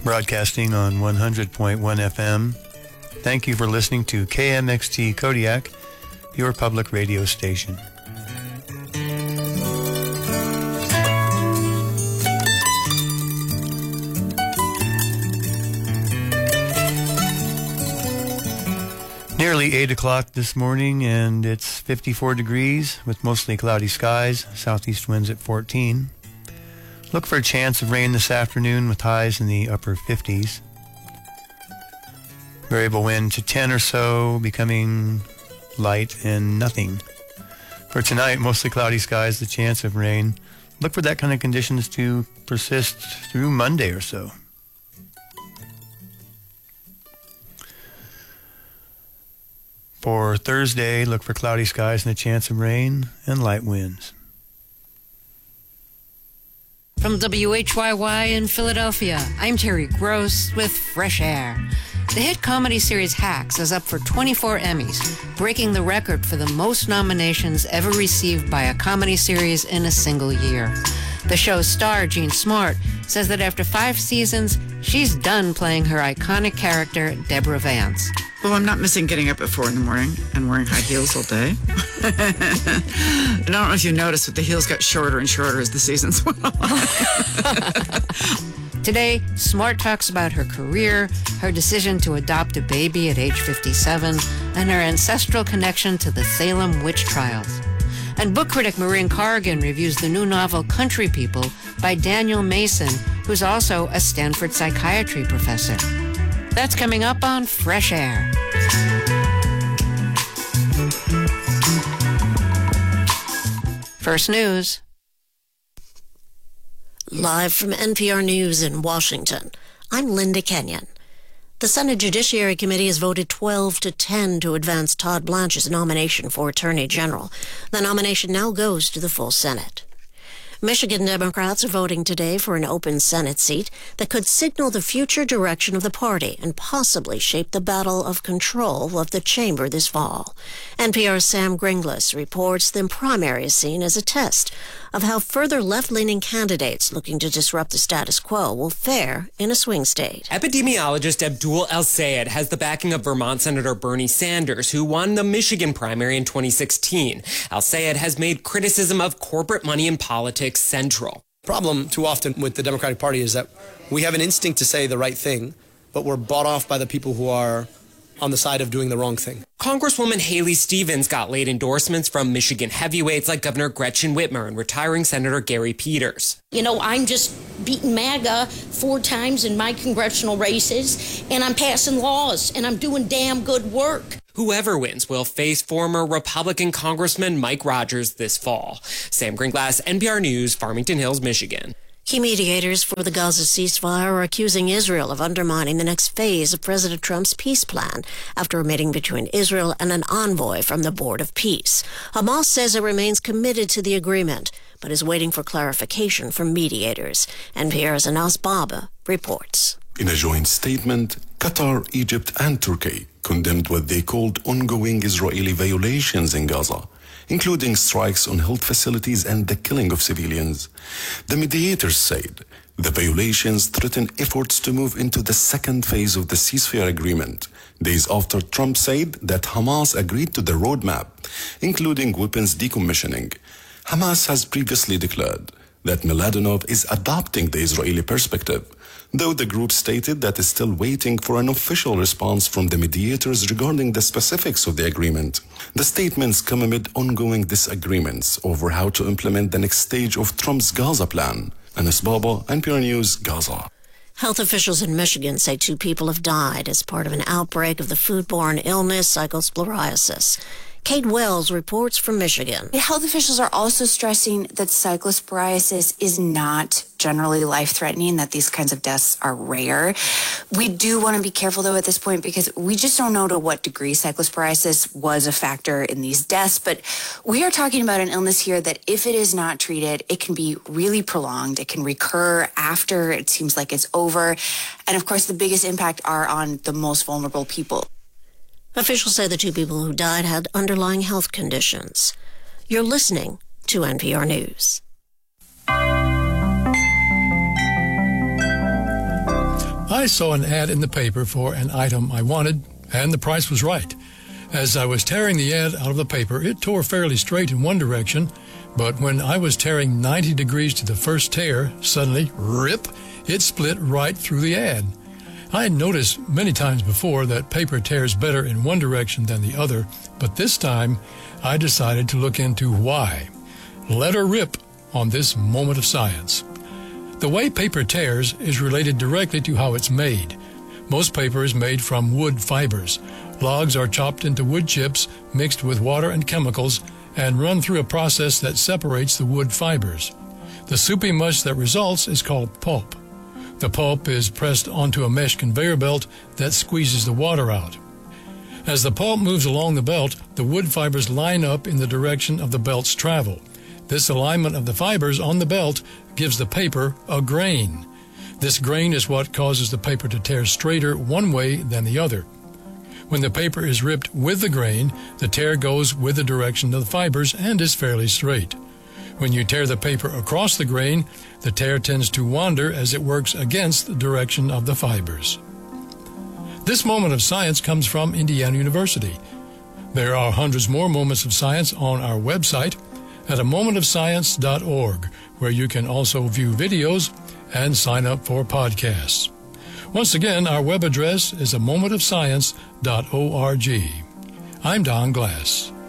broadcasting on 100.1 FM. Thank you for listening to KMXT Kodiak, your public radio station. Nearly 8 o'clock this morning, and it's 54 degrees with mostly cloudy skies, southeast winds at 14. Look for a chance of rain this afternoon with highs in the upper 50s. Variable wind to 10 or so, becoming light and nothing. For tonight, mostly cloudy skies, the chance of rain. Look for that kind of conditions to persist through Monday or so. For Thursday, look for cloudy skies and a chance of rain and light winds. From WHYY in Philadelphia, I'm Terry Gross with Fresh Air. The hit comedy series Hacks is up for 24 Emmys, breaking the record for the most nominations ever received by a comedy series in a single year. The show's star, Jean Smart, says that after 5 seasons, she's done playing her iconic character, Deborah Vance. Well, I'm not missing getting up at 4 in the morning and wearing high heels all day. I don't know if you noticed, but the heels got shorter and shorter as the seasons went on. Today, Smart talks about her career, her decision to adopt a baby at age 57, and her ancestral connection to the Salem witch trials. And book critic Maureen Corrigan reviews the new novel Country People by Daniel Mason, who's also a Stanford psychiatry professor. That's coming up on Fresh Air. First News. Live from NPR News in Washington, I'm Linda Kenyon. The Senate Judiciary Committee has voted 12-10 to advance Todd Blanche's nomination for Attorney General. The nomination now goes to the full Senate. Michigan Democrats are voting today for an open Senate seat that could signal the future direction of the party and possibly shape the battle of control of the chamber this fall. NPR's Sam Gringlas reports the primary is seen as a test of how further left-leaning candidates looking to disrupt the status quo will fare in a swing state. Epidemiologist Abdul El-Sayed has the backing of Vermont Senator Bernie Sanders, who won the Michigan primary in 2016. El-Sayed has made criticism of corporate money in politics central. Problem too often with the Democratic Party is that we have an instinct to say the right thing, but we're bought off by the people who are on the side of doing the wrong thing. Congresswoman Haley Stevens got late endorsements from Michigan heavyweights like Governor Gretchen Whitmer and retiring Senator Gary Peters. You know, I'm just beating MAGA 4 times in my congressional races, and I'm passing laws, and I'm doing damn good work. Whoever wins will face former Republican Congressman Mike Rogers this fall. Sam Gringlas, NPR News, Farmington Hills, Michigan. Key mediators for the Gaza ceasefire are accusing Israel of undermining the next phase of President Trump's peace plan after a meeting between Israel and an envoy from the Board of Peace. Hamas says it remains committed to the agreement, but is waiting for clarification from mediators. NPR's Anas Baba reports. In a joint statement, Qatar, Egypt, and Turkey condemned what they called ongoing Israeli violations in Gaza, including strikes on health facilities and the killing of civilians. The mediators said the violations threaten efforts to move into the second phase of the ceasefire agreement, days after Trump said that Hamas agreed to the roadmap, including weapons decommissioning. Hamas has previously declared that Mladenov is adopting the Israeli perspective, though the group stated that it's still waiting for an official response from the mediators regarding the specifics of the agreement. The statements come amid ongoing disagreements over how to implement the next stage of Trump's Gaza plan. Anas Baba, NPR News, Gaza. Health officials in Michigan say 2 people have died as part of an outbreak of the foodborne illness cyclosporiasis. Kate Wells reports from Michigan. Health officials are also stressing that cyclosporiasis is not generally life-threatening, that these kinds of deaths are rare. We do want to be careful, though, at this point, because we just don't know to what degree cyclosporiasis was a factor in these deaths. But we are talking about an illness here that if it is not treated, it can be really prolonged. It can recur after it seems like it's over. And, of course, the biggest impact are on the most vulnerable people. Officials say the 2 people who died had underlying health conditions. You're listening to NPR News. I saw an ad in the paper for an item I wanted, and the price was right. As I was tearing the ad out of the paper, it tore fairly straight in one direction, but when I was tearing 90 degrees to the first tear, suddenly, rip, it split right through the ad. I had noticed many times before that paper tears better in one direction than the other, but this time I decided to look into why. Let her rip on this moment of science. The way paper tears is related directly to how it's made. Most paper is made from wood fibers. Logs are chopped into wood chips, mixed with water and chemicals, and run through a process that separates the wood fibers. The soupy mush that results is called pulp. The pulp is pressed onto a mesh conveyor belt that squeezes the water out. As the pulp moves along the belt, the wood fibers line up in the direction of the belt's travel. This alignment of the fibers on the belt gives the paper a grain. This grain is what causes the paper to tear straighter one way than the other. When the paper is ripped with the grain, the tear goes with the direction of the fibers and is fairly straight. When you tear the paper across the grain, the tear tends to wander as it works against the direction of the fibers. This moment of science comes from Indiana University. There are hundreds more moments of science on our website at amomentofscience.org, where you can also view videos and sign up for podcasts. Once again, our web address is amomentofscience.org. I'm Don Glass.